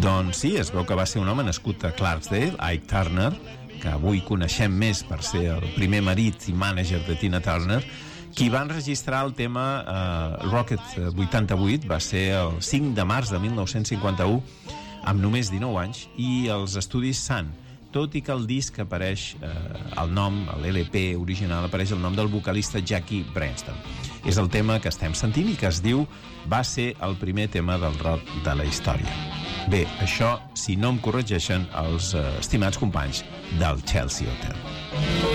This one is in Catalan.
Doncs sí, es veu que va ser un home nascut a Clarksdale, Ike Turner, que avui coneixem més per ser el primer marit i mànager de Tina Turner, qui va enregistrar el tema Rocket 88, va ser el 5 de març de 1951, amb només 19 anys, i els estudis Sun, tot i que el disc apareix el nom, l'LP original, apareix el nom del vocalista Jackie Brenston. És el tema que estem sentint i que es diu va ser el primer tema del rock de la història. Bé, això, si no em corregeixen els estimats companys del Chelsea Hotel.